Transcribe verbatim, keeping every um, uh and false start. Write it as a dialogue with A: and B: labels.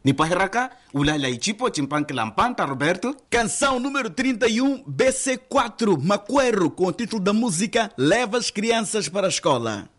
A: Nipahiraka, ulala ichipo, chimpanque lampanta, Roberto.
B: Canção número trinta e um, B C quatro, Maquero, com o título da música Leva as Crianças para a Escola.